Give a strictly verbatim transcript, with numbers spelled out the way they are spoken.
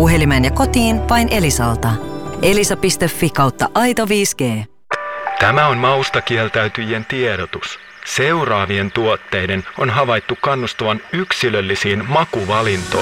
Puhelimeen ja kotiin vain Elisalta. Elisa piste fi kautta aito viisi G. Tämä on maustakieltäytyjien tiedotus. Seuraavien tuotteiden on havaittu kannustavan yksilöllisiin makuvalintoihin.